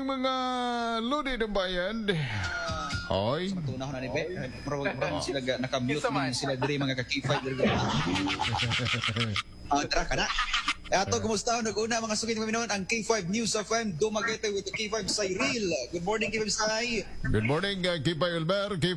morning mga lodi ng bayan. Hoy. Sa matuna ko na ni Be. Marami sila nakamute din sila diri mga kakifay diri. Tara ka na. Ato, kumusta? Nag-una mga sugid kami noon ang K5 News FM. Dumagete with the K5 Cyril. Good morning, K5 Say. Good morning, K5 Elber, K5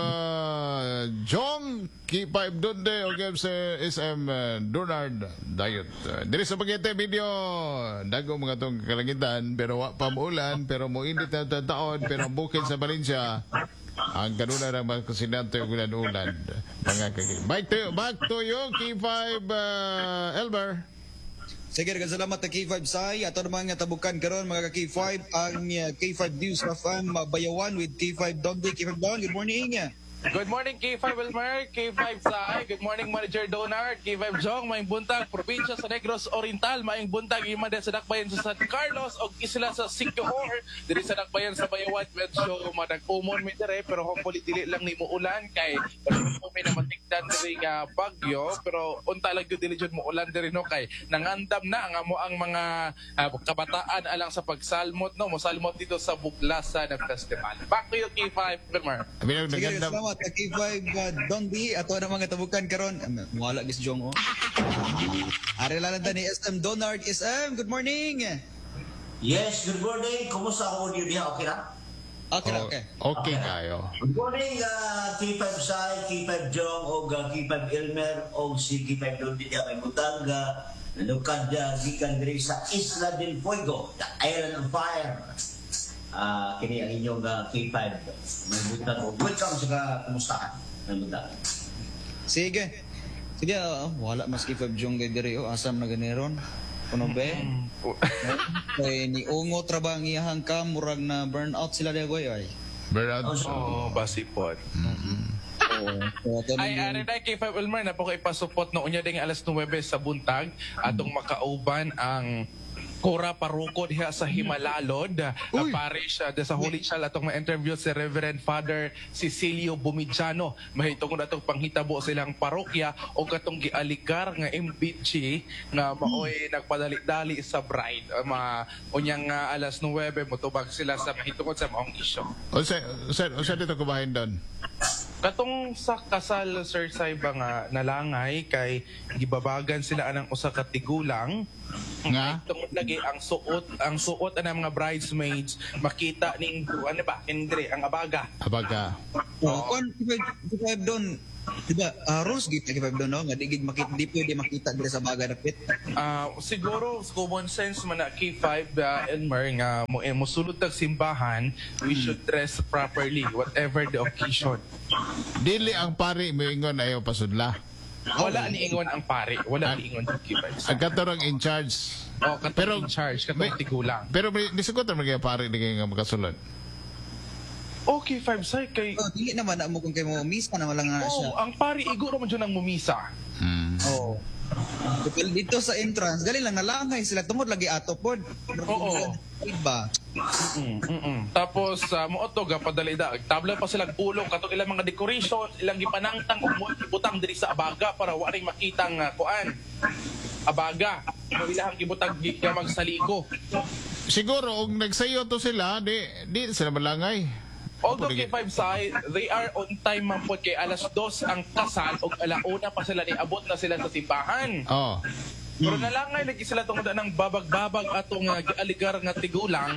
Jong, K5 Donde, o SM Donald Dayot. Diri sa Pagete video, dago mga tong kalangitan, pero wa pa muulan, pero muinit na taon, pero bukid sa Valencia. Ang kanuna ng mga kasinante yung ulan-ulan. Back to you, K5 Elber. Sige, salamat na K5 Say. Ato naman nga tabukan karon mga K5 ang K5 News FM Bayawan with K5 Donde. K5 Don, good morning. Good morning, K5 Wilmer, K5 Sai. Good morning, Manager Donard, K5 Jong, maing buntag, probinsya sa Negros Oriental, maing buntag, imanda sa dakbayan sa San Carlos, o isla sa Siquijor, diri sa dakbayan sa Bayawan, medyo manag-umon mi dire, pero hopefully dili lang ni mo ulan, kay may namatigdan diri nga bagyo, pero unta lang yun dili jud mo ulan diri no, kay nangandam na ang amo ang mga kabataan alang sa pagsalmot, no, mosalmot dito sa Buklasa ng festival. Back to you, K5 Wilmer. Sige, salamat na K5 Dondi. Ato na mga tabukan karon. Wala gis Jong, oh. Ari lalanda ni SM Donard. SM, good morning. Yes, good morning. Kumusta ako niyo diha? Okay na? Okay, okay. Okay kayo. Good morning, K5 Sai, K5 Jong, o K5 Elmer, o si K5 Dondi diha kay Butanga. Nalukad gikan diri sa Isla del Fuego, the Island of Fire. Kini ang inyong K5. May buntag o welcome sa kumustahan. May buntag. Sige. Sige, wala mas K5 Jong kay diri, oh. Asam na ganiron. Kuno be? Kay ni ungo trabang iyahang kam murag na burnout sila diha goy ay. Brad. Oh, basipot. Ay, ari na K5 Wilmer, na po kayo pasupot no unya ding alas 9 sa buntag, atong makauban ang Kora Paruko diha sa Himalalod, parish sa Holy Child. Atong ma-interview si Reverend Father Cecilio Bumidjano. Mahitungod atong panghitabo silang parokya o katong gialigar nga MBG nga maoy nagpadali-dali sa bride. Unyang alas 9 motubag sila sa mahitungod sa maong isyo. Usa dito kumain doon. Katong sa kasal, Sir Saiba, nga nalangay kay gibabagan sila anang usa ka tigulang nga tungod lagi ang suot ang mga bridesmaids makita ning ano ba Andre ang abaga. Kon K5 Don, diba? Rules gid K5 Don, no? Nga di makita, di pwede makita diri sa baga dapit. Siguro common sense man na K5 Elmer nga mosulod tag simbahan, we should dress properly whatever the occasion. Dili ang pari moingon ayo pasudla. Wala ni ingon ang pare, wala ni ingon ang K5. Ang katorang in charge. Katong in charge, katong tigulang. Pero nisugot na mga pari di kayo nga makasulod. Okay, 5 say kay dili naman na mo kung kay mo misa na wala nga siya. ang pari igo naman dyan ang mumisa. Pero dito sa entrance, galing lang nalangay sila tungod lagi ato pod. Oo. Iba. Tapos mootog padalida. Tabla pa silang ulong katong ilang mga decoration, ilang gipanangtang ug ibutang diri sa abaga para wa ring makitang kuan. Abaga. Mo ilahang gibutang gamag sa liko. Siguro og nagsayo to sila, di sila malangay. Although K5 side, they are on time man po kay alas 2 ang kasal o alauna pa sila ni abot na sila sa simbahan. Pero nalangay lagi sila tungod ng babag-babag atong aligar nga tigulang.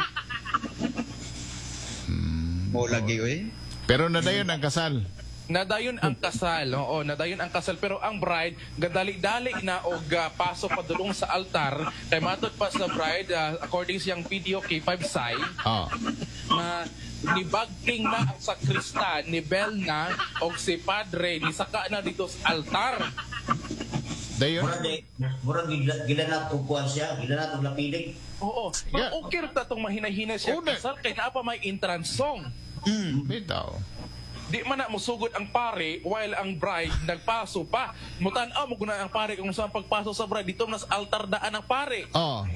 Mo lagi oy. Pero nadayon ang kasal. Nadayon ang kasal, nadayon ang kasal, pero ang bride gadali-dali na og pasok padulong sa altar kay matud pa sa bride according sa yang video K5 side. Na ni bagking na ang sakristan, ni bell na o si padre ni saka na dito sa altar. Dayon. Murag gilanat og kuan siya, gilanat og lapilig. Oo. Yeah. Okay ra tatong mahinahinay siya kasal kay naa pa may entrance song. Bitaw. Di man na musugod ang pare while ang bride nagpaso pa. Mutan-aw mo guna ang pare kung saan pagpaso sa bride dito nas altar daan ang pare.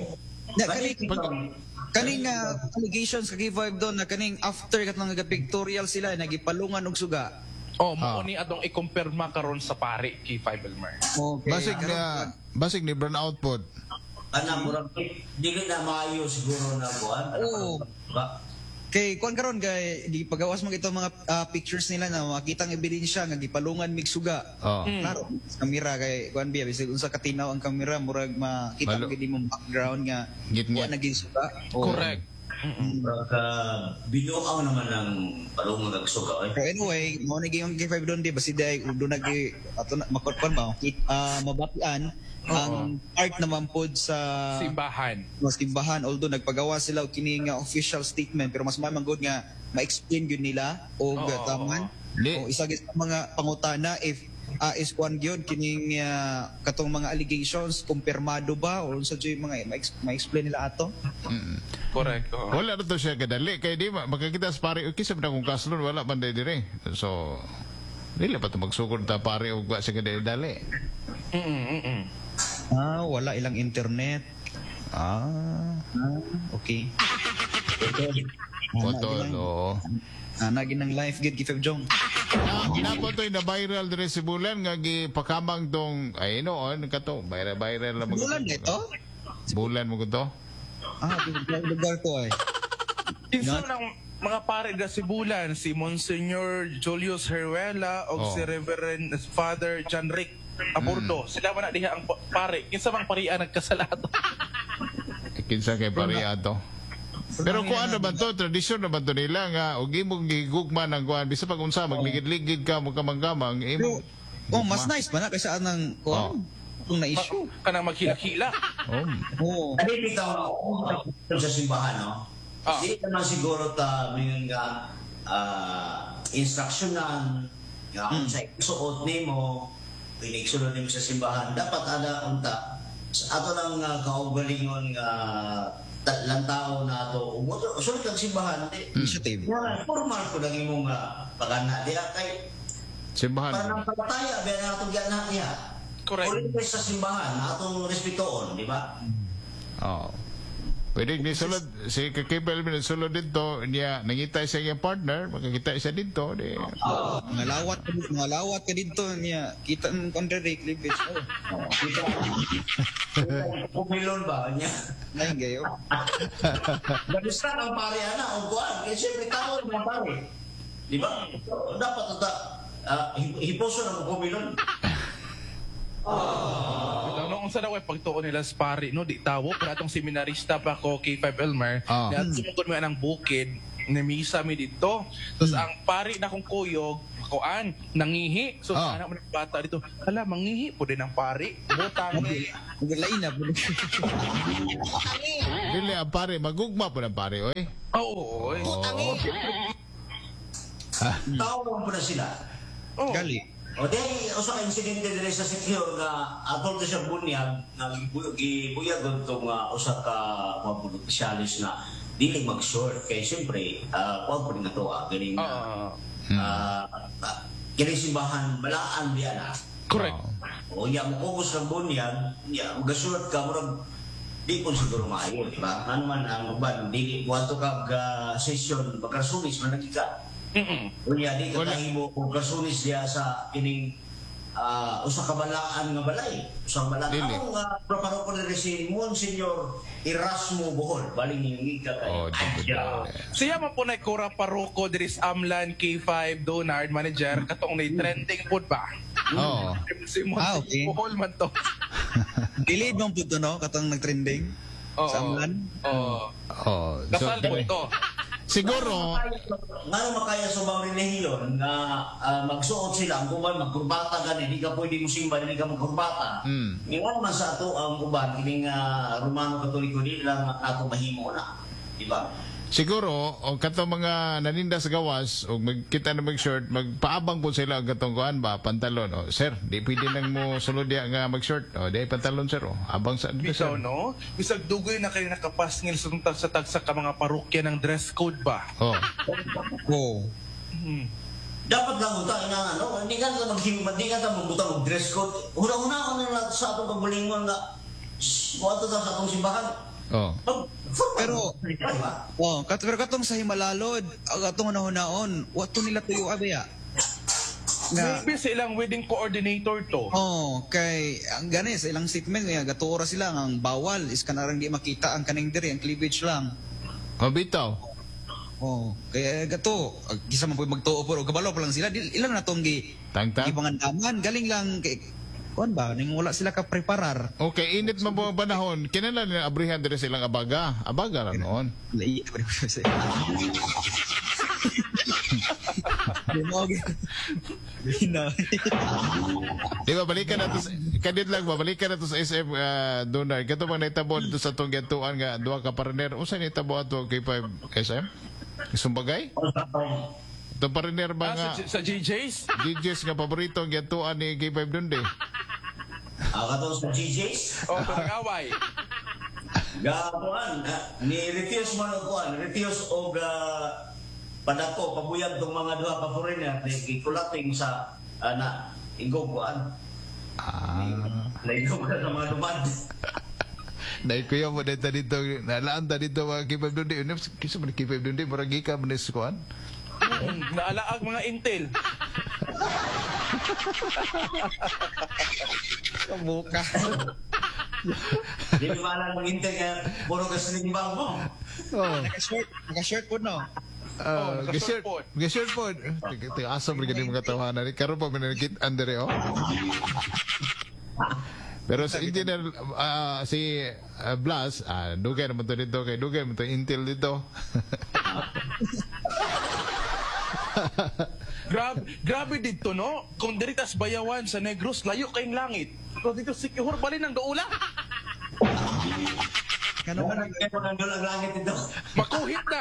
Kaning allegations kay K5 Don na kaning after katong pictorial sila nagipalungan og suga. Mo ni atong ikumpirma karon sa pare K5 Elmer. Okay. Basig ni burnout pod. murag dili na maayo siguro na kuan. Oo. Ba? Kay kuan karon kay di pagawas mo itong mga pictures nila na makitang ebidensya nga gipalungan mig suga. Oh. Klaro, kamera kay kuan biya bisag unsa katinaw ang kamera murag makita Malo. mo gid imong background nga Ngit-ngit. wa naging suga. Oo. Correct. Pagka binuaw naman ng palungan ng suga. So anyway, mo na gyud K5 doon di basi day do nagi ato na makotpon ba mabatian ang part naman pod sa Simbahan. simbahan, although nagpagawa sila og kini nga official statement pero mas mamang nga ma-explain gyud nila og Oo. taman Di. o isa gyud sa mga pangutana if is kuan gyud kining katong mga allegations kumpirmado ba o unsa jud mga ma-explain nila ato. Correct. Oo. Wala na to siya kadali. Kaya di makakita sa pare, okay, sabi na kung kaslon, wala man dahil dire. So, dili pa ito magsugod ta pare o sa kadali-dali. Wala ilang internet. Okay. Foto, oo. Naging ng live gid K5 Jong. Napo to na viral dire si Bulan nga gipakamang tong ay noon kato viral lang Bulan ito? Bulan mo to. Lugar ko ay. Kinsa ng mga pare da si Bulan, si Monsignor Julius Heruela o Oh. si Reverend Father John Rick Aburdo. Sila man na diha ang pare. Kinsa mang parian nagkasalato. Kinsa kay pare ato. Pero kung ano ba to, tradisyon na ba to nila nga og imong gigugma ng kuan bisa pag unsa magligid-ligid ka mo kamang-kamang imo. Mas nice ba na kaysa anang kuan kung na-issue. Kanang maghila-hila. Oo. Dahil bitaw sa simbahan, no? Ah. Hindi naman siguro ta may nga instructionan nga kung sa suot nimo pinigsunod nimo sa simbahan dapat ada unta sa ato lang kaugalingon nga lang tao na ato usunod kang simbahan di Initiative. formal ko lang imong pagana diya kay Simbahan. para nang palataya biya na atong giana niya. Correct. Ulit sa simbahan na atong respetuon, di ba? Oh. Pwede ni sulod si Kakipel min sulod dito niya nangitay sa iyang partner, makakita siya dito di. Mga lawat ka dito niya. Kita ng contrary cleavage. Pumilon ba niya? Nay gayo. Basta ang pare ana o kuan, kasi siyempre tao ng mga pare. Di ba? Dapat hiposo ng pumilon. Noong sa daw pagtuon nila sa pari, no, di tawo, pero atong seminarista pa ko, K5 Elmer, na sumugod mo ng bukid, namisa mi dito. Tapos ang pari na kong kuyog, kuan, nangihi. So, anak mo ng bata dito, hala, mangihi po din ang pari. Butang eh. Maglain na. Dili ang pare magugma po ng pare oy. Oo, oy. Tao lang po na sila. Oh. Gali. O di, usa ka insidente dire sa sitio nga atol sa bunyag nga gibuyag itong usa ka mga politisyalis na dili mag-short kay siyempre kuwan po rin na to galing kini simbahan balaan diya na. Correct. O iya mo focus ng bunyag, iya mag-short ka murag di po siguro maayo, di ba? Ano man ang uban, dili buhato ka session pagkasulis man nagika. Unya di ka kahimo kung kasulis diya sa kining usa ka balaan nga balay. Usa balaan Dili. ako nga preparo ko rin si Monsignor Erasmo Bohol baling yung ka kay. Oh, dili. Siya man po na Kura Paroko, Diris Amlan, K5, Donard, manager, katong na trending po ba? Oh. Si Okay. Bohol man to. Delayed mong puto no katong nagtrending. Oo. Sa amlan. Oo. Oh. Kasal po to. Siguro Nga makaya sa mga relihiyon nga magsuot sila ang uban magkurbata gani di ka pwede mo simba di ka magkurbata. Ingon man sa ato ang uban kining Romano Katoliko di lang ato mahimo na. Di ba? Siguro, o kato mga naninda sa gawas, o magkita na mag-short, magpaabang po sila ang katong kuan ba, pantalon. O, sir, di pwede nang mo sulod diya nga mag-short. O, di pantalon, sir. O, abang sa Bitaw, sir. no? Bisag dugoy na kayo nakapasngil sa tagsa ka mga parokya ng dress code ba? O, Wow. Dapat lang uta ina hindi ka na maghimad, hindi ka na magbutang og dress code. Una-una ano na sa atong pagbulingon nga mo sa atong simbahan. o. Pero- diba? Pero katong sa Himalalod, katong nahunaon, wato nila tuyo abaya. nga Maybe sa ilang wedding coordinator to. kay ang gani sa ilang statement nga gatura sila nga ang bawal is kanarang di makita ang kaning diri ang cleavage lang. Mabitaw. Kaya gato kisa man poy magtuo pero kabalo pa lang sila ilan na tong Tangtang. gipangandaman galing lang kay kuan ba ning wala sila ka preparar. Okay, init man po ang panahon. Kinala nila abrihan dire silang abaga. Abaga ra noon. Lai pa rin sa. Bina. Di ba balikan nato kadit lang balikan nato sa SM Donar. Kato bang nahitabo dito sa tong gatuan nga duha ka partner. Unsa nahitabo ato kay 5 SM? Sumbagay? Itong partner ba nga Sa GJ's? DJs nga paborito ang gatuan ni K5 Dundi? Katong sa GJs, O, pag-away. gakuan, ni-refuse man o kuan, refuse o padako, pabuyag tong mga duha ka foreigner, ikulating sa, ingog kuan. Naigog ka sa mga lumad. Naikuya mo dito nalaan ta dito mga K5 Dundi. Kisa man K5 Dundi maragi ka manis kuan? Naalaag mga intel. Kamuka. Di ba alam ng intern nga, puro kasinimbang mo. Naka-shirt po no. Gashirt naka-short gashirt po. Asam rin mga tawanan. Karoon pa minagkit andere oh. Pero sa engineer si Blas, dugay naman to dito kay dugay naman to Intel dito. Grabe dito, no? Kung diritas bayawan sa Negros, layo kayong langit. Pero dito sikihor balin ng doula. Kano Ano man man kayo nang ang langit ito? Makuhit na.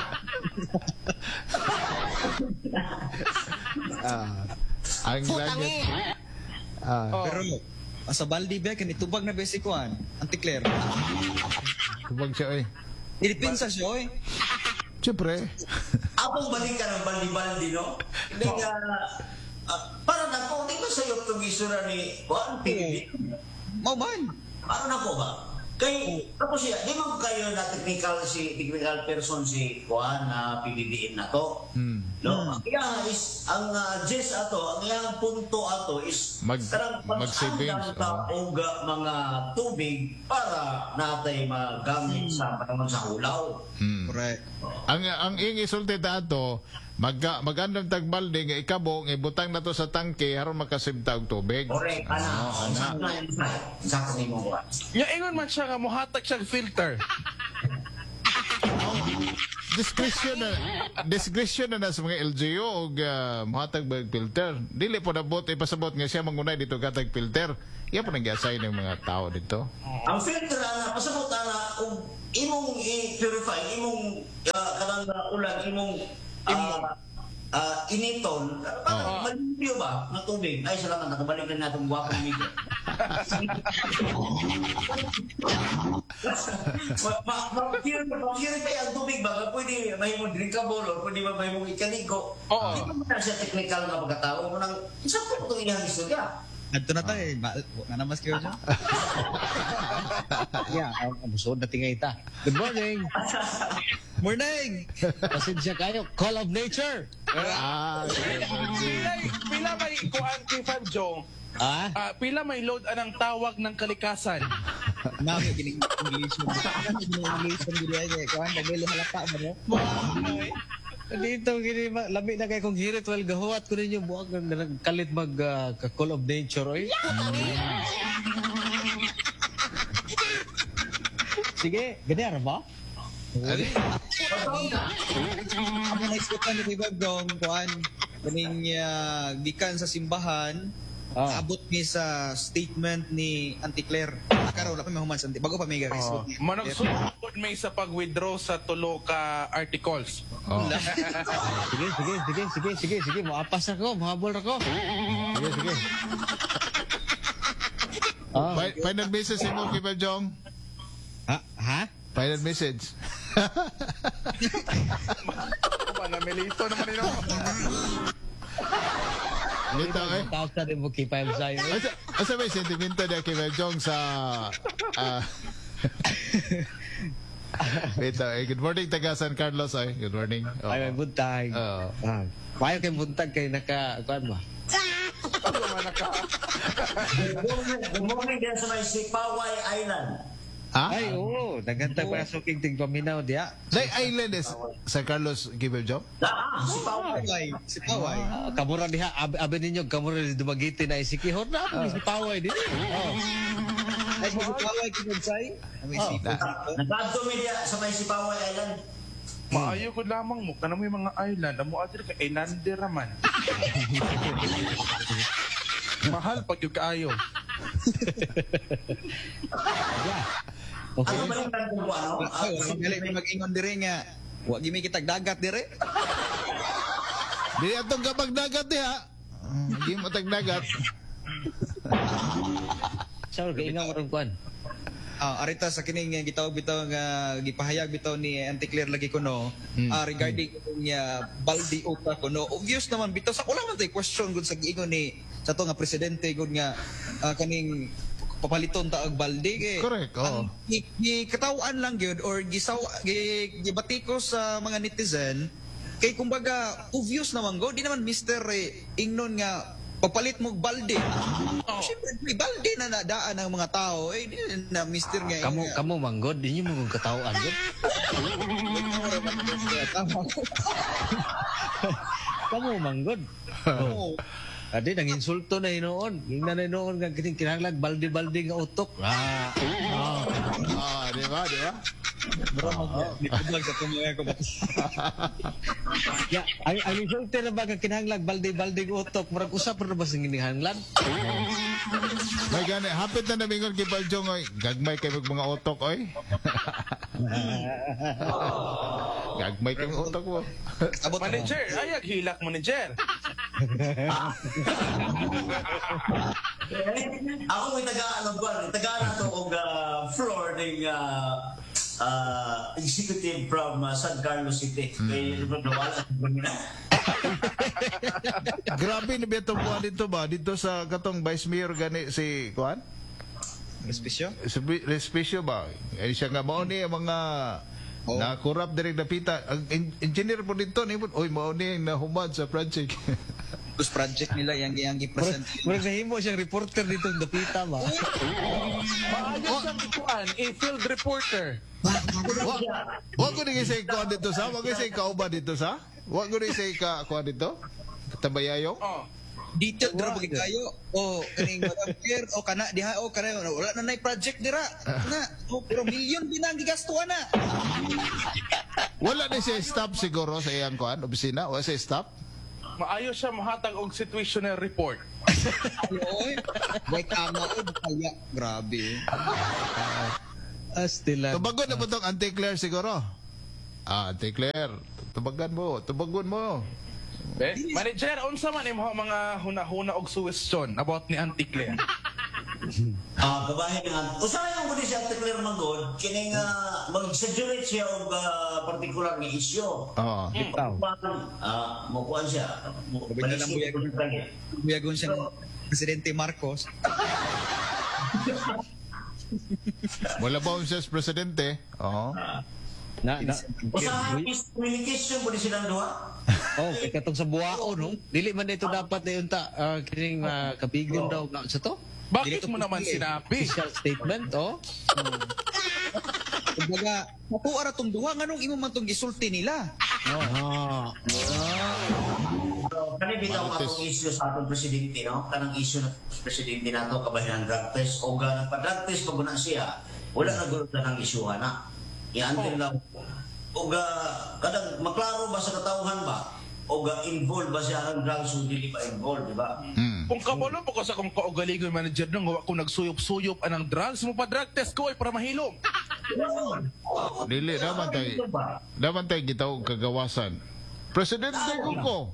Ang langit. pero sa baldi ba kan itubag na basic kuan. Anti-Claire. Kubag siya eh. Ilipinsa siya oy. Siyempre. Apong balik ka ng baldi-baldi, no? Hindi nga, para na ko, hindi ko sa'yo itong isura ni Juan PBB. Mao man. Para na ko ba? Kay, tapos siya, di mo kayo na technical person si Juan na PBBM na to. No? Kaya is, ang gist ato, ang iyang punto ato is, mag-savings, ta og mga tubig para natay magamit sa panahon sa hulaw. Correct. Ang ing isulti ato magandam tag balde nga ikabo nga ibutang nato sa tangke aron makasibta og tubig. Correct, Sakto ni mo ba? Nya ingon man siya nga muhatag siya filter. Discretion na sa mga LGU og muhatag bag filter. Dili po nabot ipasabot nga siya mangunay dito katag filter. Iya po nag-assign ng mga tao dito. Ang filter na pasabot na kung imong i-purify, imong kanang ulan, imong initon, para malimpyo ba ng tubig? Ay, salamat, nakabalik na natong guwapong video. Ma-purify ang tubig ba? Pwede mahimong drinkable or pwede ba mahimong ikaligo? Oo. Hindi mo na siya technical nga pagkatao mo nang isa ko itong iyang istorya. Adto na tayo. Nga namas kayo dyan. Yeah, ang busod na tingay ta. Good morning. Morning! Pasensya kayo. Call of nature. Pila may kuan K5 Jong. Pila may load anang tawag ng kalikasan. Nami, gining English mo. English mo gili ay kuan dagili halata mo no. Dito gini lami na kay kong hirit well gahuat ko ninyo buak na nagkalit mag Call of nature oy. Sige, ganyan ba? Ako na-iskutan ni Bibab Dong, kuan, kaning gikan sa simbahan, abot ni sa statement ni Auntie Claire. Karon pa mahuman sa bago pa may ga-iskut. Manong sugod may sa pag-withdraw sa tulo ka articles. Sige. Maapas ako, mahabol ako. Sige. Final message mo kay Jong. Ha? Final message. Panamelito naman ino. Dito eh. Tawag na rin mo kay Payam sa'yo. Asa may sentimento niya kay Jong sa Dito eh. Good morning taga San Carlos ay. Good morning. Ay, may buntag. Oo. Payo kay buntag kay naka, kuan ba? Gumuming din sa may Sipaway Island. Ha? Ay, oo. Nagantay pa sa king tigpaminaw diya. Say island is San Carlos Kibel Job? Sipaway. Sipaway. Kamura diha, abi ninyo, kamura di dumagiti na isikihon na. Si Paway din. Oh. Ay, Sipaway kinunsay. May sipaway. Nagkadumi diya sa may Sipaway Island. Maayo ko lamang mo, kanang may mga island, amo adir ka, islander man. Mahal pag yung kaayo. Okay. Ano ba yung tanong ko, ano? Ay, galing na mag-ingon dire nga. Wa gimi kitag dagat dire. Di atong kapag dagat diha. Hindi mo tagdagat. Sa kaingaw ron kuan. Arita sa kining gitawag bitaw nga gipahayag bitaw ni Auntie Claire lagi kuno regarding niya baldi uta kuno. Obvious naman bitaw sa wala man tay question gud sa giingon ni sa to nga presidente gud nga kaning papaliton ta og baldi kay Correct, oo. gikatawan lang gyud or gibatiko sa mga netizen kay kumbaga obvious naman go di naman Mr. Ingnon nga papalit mo og balde. Siyempre, may balde na nadaan ng mga tao. Eh, di na Mr. nga. Kamu manggod, di nyo mong katawaan gud. Kamu manggod. Oh. Adi nang insulto na inoon. Yung nanay noon nga kinahanglan baldi-baldi nga utok. Di ba? Nipudlag sa tumaya ko. Ya, ang insulto na ba nga kinahanglan baldi-baldi nga utok? Murag usap na ba sa kinahanglan? May gani, hapit na namingon kay Baljong, oy. Gagmay kay mga utok, oy. Gagmay kay mga utok mo. Abot Manager, ayag hilak manager. Ako may taga-ano to og floor ng executive from San Carlos City. Kaya wala na. Grabe ni Beto Kuan dito ba? Dito sa katong Vice Mayor gani si Kuan? Espisyo? Respisyo ba? Eh, siya nga mao ni ang mga na corrupt direct dapita. Ang engineer po dito ni oy mao ni na humad sa project. Tapos project nila yang gi-present. Murag nahimo siyang reporter dito ng dapita ba? Maayo siyang kuan, field reporter. Wa ko ni say kuan dito sa, wa ko say kauba dito sa. Wa ko ni say ka kuan dito. Tabayayong. Oh. Dito dra bagi kayo. O kaning Madam Claire o kana diha o kana wala na nay project dira. Na pero milyon binang gigastuhan na. Wala ni siya stop siguro sa iyang kuan opisina, wa siya stop. Maayo siya mahatag og situational report. Oy, may kama o kaya grabe. Astilan. Tubagon na ba tong Auntie Claire siguro? Auntie Claire, tubagon mo. Manager, unsa man imong mga huna-huna og suwestyon about ni Auntie Claire? Kabahin nga. Usahay ang muli siya Auntie Claire Manggod, kining mag-exaggerate siya og particular nga isyo. Oo. Mukuan siya. Bigla lang buyagon siyang Presidente Marcos. Wala ba siya sa presidente? Oo. Usahay miscommunication po di silang duha. Oh, kay katong sa buwao no. Dili man ito dapat na yun ta kining kabigon daw nga sa to. Bakit mo naman sinabi? Official statement oh. Kumbaga, mapuara tong duha nganong imo man tong gisulti nila. Kani bitaw nga itong issue sa atong presidente, no? Kanang issue na presidente nato kabayan drug test o nagpa-drug test pag na siya, wala na gulot na ng isyuhan na. Iantin lang. O kadang maklaro ba sa katauhan ba? O involved ba siya ang drugs o dili ba involved, di ba? Kung kabalo po ko sa kung kaugalingon manager nung gawa ko nagsuyop-suyop anang drugs mo pa drug test ko ay para mahilom. Dili naman tay gitaw kagawasan. Presidente ko.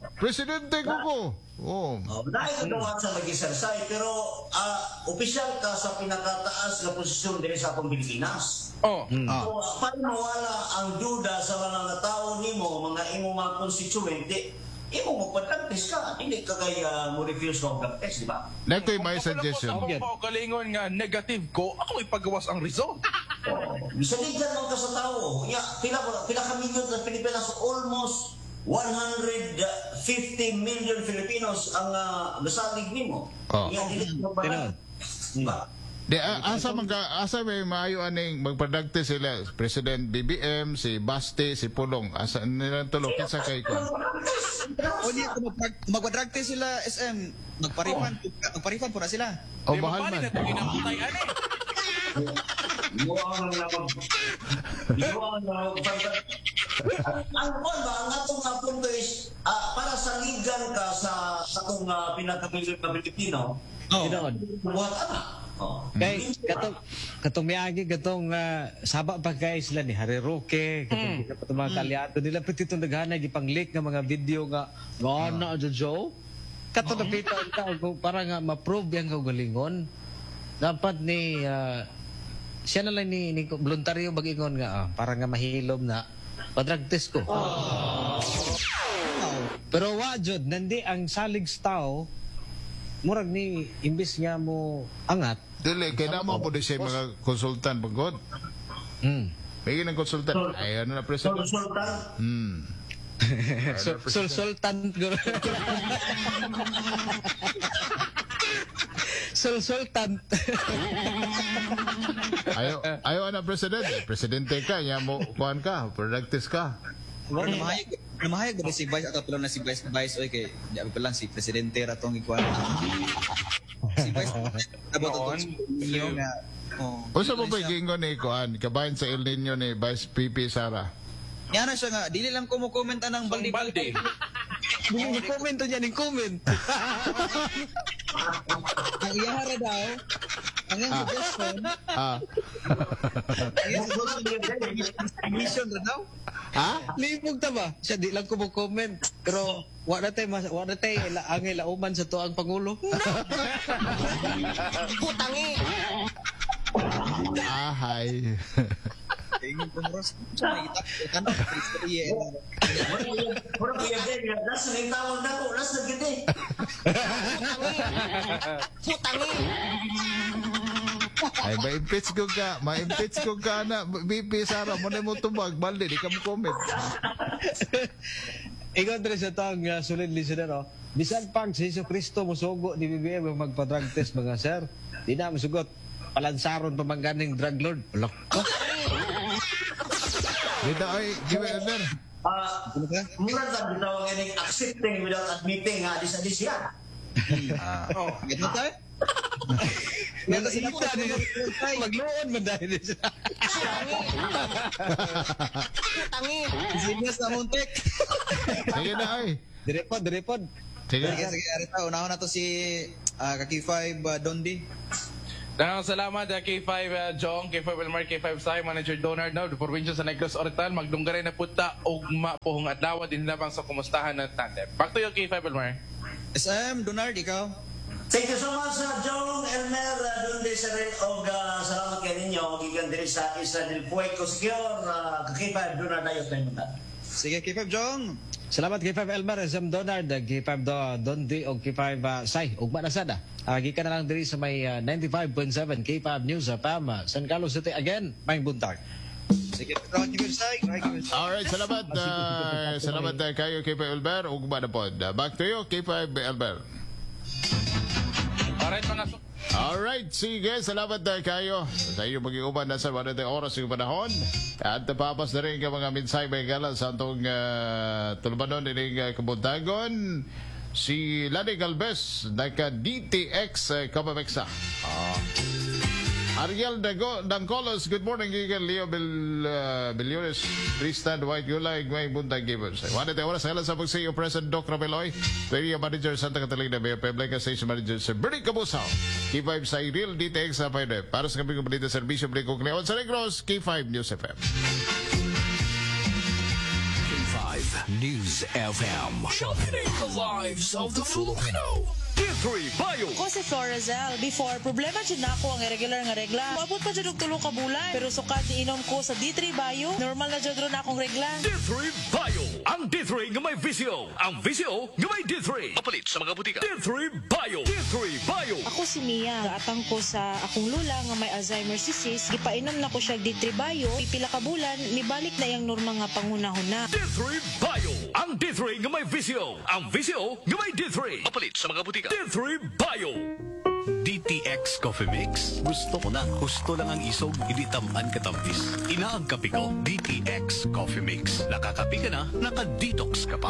Oh. Dahil ko daw sa mag-exercise, pero opisyal ka sa pinakataas na posisyon din sa atong Pilipinas. Oh. So, paano mawala ang duda sa mga tao nimo, mga imo mga constituente, imo magpa-practice ka, hindi ka kaya mo refuse ng drug test, di ba? Nakoy may suggestion. Kung kaugalingon nga negative ko, ako ipagawas ang result. Bisaligyan lang ka sa tao. Pila ka milyon sa Pilipinas, almost 150 million Filipinos ang nasalig nimo. Oh. Iya dili magbalag. Ba? Di, asa may maayo aning magprodukte sila President BBM, si Basti, si Pulong. Asa nilang tulog sa kay ko. O di magpa-drug test sila SM, magpa-refund po na sila. O Di mahal mapali man. na ito ginamutay, ani. Ang kon ba ang atong nga punto is para sa ligan ka sa atong pinakabilin na Pilipino. Oh. Buhat ana. Oh. Kay katong miagi katong saba pa kay sila ni Harry Roque, katong mga kalyado nila pati itong naghanay gipang-leak nga mga video nga na Jojo. Katong napita ang tao kung para nga ma-prove yang kaugalingon. Dapat ni siya na lang ni voluntaryo mag-ingon nga para nga mahilom na pa-drug test ko. Pero wa jud nandi ang salig sa tao murag ni imbis nga mo angat. Dili kay namo po di siya mga konsultan pagod. May ng konsultan. Ay ano na President. Sultan. Sultan guro. Sultan. Ayo na President. Presidente ka, nya mo kuan ka, practice ka. Namahayag ba si Vice ato pala na si Vice oy kay di pa lang si presidente ra tong ikuan. Si Vice about to niyo nga. Oh. Usa mo ba gingon ni kuan, kabahin sa El Nino ni Vice PP Sara. Yan na siya nga, dili lang ko mo comment anang baldi-baldi. Dili ni comment to niya ni comment. Ang iyahara daw, ang iyang suggestion, ang iyang suggestion, mission ra daw. Lipog ta ba? Siya di lang ko mo comment. Pero wa na tay ang ilauman sa tuang pangulo. Putangi. Hi. Tingin ko mo sa may itak kan istorya. Puro kuya din, das na tawag na ko, das na gid. Ay ma-impeach ko ka na BP Sara mo na mo tubag balde di ka mo comment. Ingon dre sa tang solid listener bisan pag si Hesus Kristo mosugo ni BBM magpa-drug test mga sir. Di na masugot. Palansaron pa mangganing drug lord. Lok. Dito ay giveaway. Mura sa bitawag ganing accepting without admitting nga di siya. Oh, gito tayo. Ngano sila magluon man dahil siya. Sinias na muntik. Sige na ay. Direpod. Sige. Sige, arita, unahon na to si Kaki5 Dondi. Daghang salamat K5 Jong, K5 Elmar, K5 Sai, Manager Donard now, the provincia sa Negros Oriental, magdunggaray na punta og mapuhong adlaw din labang sa kumustahan ng tandem. Back to you K5 Elmar. SM Donard, ikaw? Thank you so much Jong Elmer Donde sa rin og salamat kay ninyo gikan diri sa Isla del Fuego Secure kakipa doon na dayo tayo munta. Sige, K5 Jong. Salamat kay 5 Elmer, SM Donard, kay 5 Dondi o kay 5 Sai. Ugma na sada. Gikan na lang diri sa may 95.7 K5 News FM, San Carlos City again, may buntag. Sige, Kaki5 Sai. Alright, salamat. Salamat kayo kay Elber. Ugma na pod. Back to you kay Elber. Alright mga Alright, sige, salamat kayo sa iyo mag-iuban na sa mga oras ng panahon. At napapas na rin ka mga minsay may gala sa itong tulumanon ng kabuntagon. Si Lani Galvez, naka-DTX Kapameksa. Ariel Dangcolos, good morning. Gigan Leo Biliones, Tristan White Gulay, May Buntag Gibbons. Wanted the oras sa pagsiyo President Doc Rameloy, Area Manager Santa Catalina, Mayor Pebleca Station Manager sa Bernie Cabusaw, K5 sa Real DTX sa Payde. Para sa kami kumbalita serbisyo Blikong Leon sa Negros, K5 News FM. K5 News FM. Sharpening the lives of the Filipino. D3 Bio. Ko si Florazel. Before, problema dyan na ako ang irregular nga regla. Mabot pa dyan og 3 ka bulan. Pero sukat inom ko sa D3 Bio, normal na dyan ron akong regla. D3 Bio. Ang D3 nga may visyo. Ang visyo nga may D3. Mapalit sa mga butika. D3 Bio. D3 Bio. Ako si Mia, gaatang ko sa akong lula nga may Alzheimer's disease. Gipainom na ko siya D3 Bio, pipila ka bulan, nibalik na yung norma nga pangunahuna. D3 Bio. Ang D3 nga may visyo. Ang visyo nga may D3. Mapalit sa mga butika. D3 Bio. DTX Coffee Mix. Gusto ko na. Gusto lang ang isog, hindi taman katampis. Inaang kape ko, DTX Coffee Mix. Nakakape ka na, naka-detox ka pa.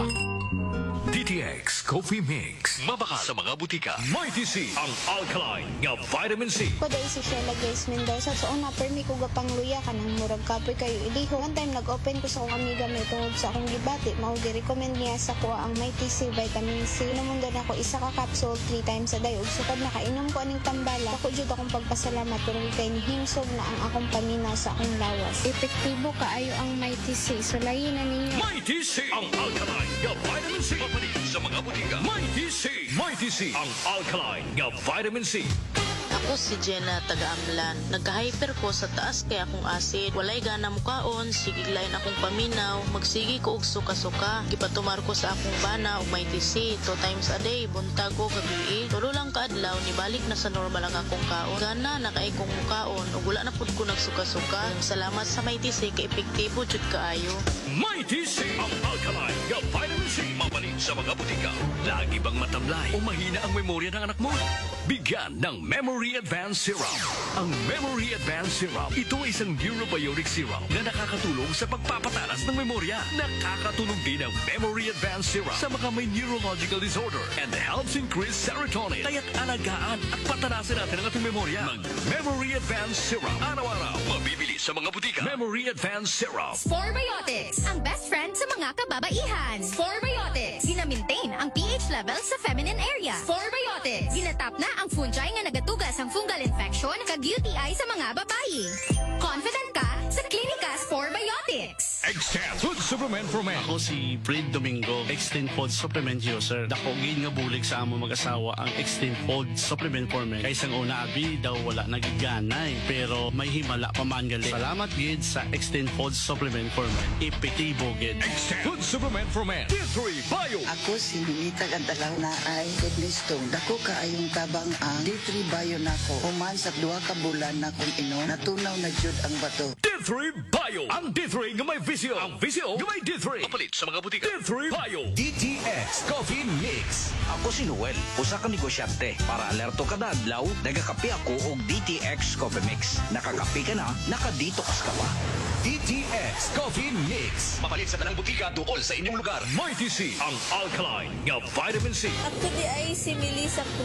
DTX Coffee Mix. Mabaka sa mga butika. Mighty C. Ang alkaline nga vitamin C. Ko dahil si Sheila Grace Mendoza. So, una, permi ko gapang luya ka ng murag kapoy kayo iliho. One time, nag-open ko sa akong amiga may tungod sa akong gibati. Maugi-recommend niya sa kuha ang Mighty C Vitamin C. Namundan ako isa ka capsule 3 times a day. Ug sukad nakainom ko aning tambala. Ako jud akong pagpasalamat pero kay hingsog na ang akong paminaw sa akong lawas. Epektibo kaayo ang Mighty C. So, layin na ninyo. Mighty C. Ang alkaline nga vitamin C. Mapalit sa mga butika. Mighty C. Mighty C. Ang alkaline nga vitamin C. Ako si Jenna, taga-Amlan. Nagka-hyper ko sa taas kay akong acid. Walay gana mukaon, sigiglayin akong paminaw, magsigi ko og suka-suka. Gipatumar ko sa akong bana og may TC. 2 times a day, buntag ko gabi. Tulo lang kaadlaw, nibalik na sa normal ang akong kaon. Gana nakaay kong mukaon, ug wala na pud ko nagsuka-suka. Salamat sa may TC, kay epektibo jud kaayo. Mighty C. Ang alkaline nga vitamin C. Mapalit sa mga butika. Lagi bang matamlay o mahina ang memorya ng anak mo? Bigyan ng Memory Advanced Syrup. Ang Memory Advanced Syrup, ito ay isang neurobiotic syrup na nakakatulong sa pagpapatalas ng memorya. Nakakatulong din ang Memory Advanced Syrup sa mga may neurological disorder and helps increase serotonin. Kaya't alagaan at patalasin natin ang ating memorya. Mag-Memory Advanced Syrup. Araw-araw, mabibili sa mga butika. Memory Advanced Syrup. Sporebiotics, ang best friend sa mga kababaihan. Sporebiotics, gina-maintain ang pH level sa feminine area. Sporebiotics, ginatap na ang fungi nga nagatugas ang fungal infection kag UTI sa mga babayi. Confident ka sa Klinika Sporebiotics. Extend Food Supplement for Men. Ako si Fred Domingo, Extend Food Supplement User. Dako gid nga bulig sa among mag-asawa ang Extend Food Supplement for Men. Kaysa ang una abi daw wala nagiganay, pero may himala pa man gali. Salamat gid sa Extend Food Supplement for Men. Epektibo gid. Extend Food Supplement for Men. D3 Bio. Ako si Ninita Gantalaw na ay kidney stone. Dako kaayong tabang ang D3 Bio nako. Human sa 2 ka bulan na kung inom, natunaw na jud ang bato. D3 Bio. Ang D3 nga may visyo. Ang visyo nga may D3. Mapalit sa mga butika. D3 Bio. DTX Coffee Mix. Ako si Noel, usa ka negosyante. Para alerto kada adlaw, nagakape ako og DTX Coffee Mix. Nakakape ka na, nakadetox ka pa. DTX Coffee Mix. Mapalit sa tanang butika duol sa inyong lugar. Mighty C. Ang alkaline nga vitamin C. Ako di ay si Melissa